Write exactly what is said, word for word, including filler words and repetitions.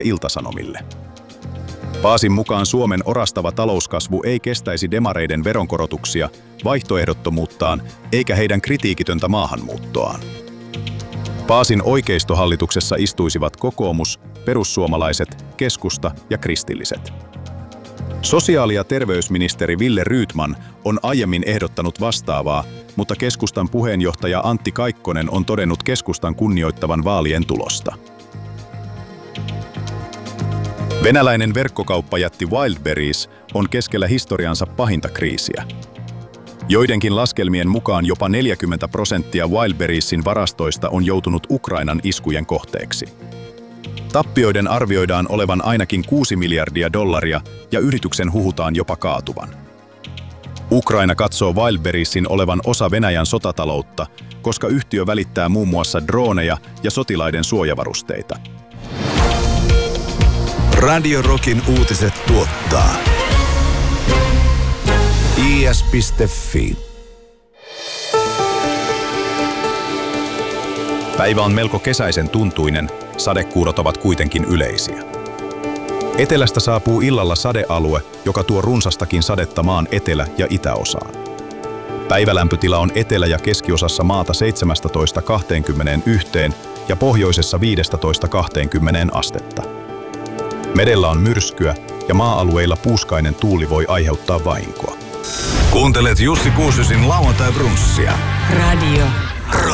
Ilta-Sanomille. Paasin mukaan Suomen orastava talouskasvu ei kestäisi demareiden veronkorotuksia, vaihtoehdottomuuttaan eikä heidän kritiikitöntä maahanmuuttoaan. Paasin oikeistohallituksessa istuisivat kokoomus, perussuomalaiset, keskusta ja kristilliset. Sosiaali- ja terveysministeri Wille Rydman on aiemmin ehdottanut vastaavaa, mutta keskustan puheenjohtaja Antti Kaikkonen on todennut keskustan kunnioittavan vaalien tulosta. Venäläinen verkkokauppajätti Wildberries on keskellä historiansa pahinta kriisiä. Joidenkin laskelmien mukaan jopa neljäkymmentä prosenttia Wildberriesin varastoista on joutunut Ukrainan iskujen kohteeksi. Tappioiden arvioidaan olevan ainakin kuusi miljardia dollaria ja yrityksen huhutaan jopa kaatuvan. Ukraina katsoo Wildberriesin olevan osa Venäjän sotataloutta, koska yhtiö välittää muun muassa droneja ja sotilaiden suojavarusteita. Radio Rockin uutiset tuottaa i s piste f i. Päivä on melko kesäisen tuntuinen, sadekuurot ovat kuitenkin yleisiä. Etelästä saapuu illalla sadealue, joka tuo runsastakin sadetta maan etelä- ja itäosaan. Päivälämpötila on etelä- ja keskiosassa maata seitsemästätoista kaksikymmentäyksi ja pohjoisessa viidestätoista kaksikymmentä astetta. Merellä on myrskyä ja maa-alueilla puuskainen tuuli voi aiheuttaa vahinkoa. Kuuntelet Jussi Kuusysin lauantai-brunssia. Radio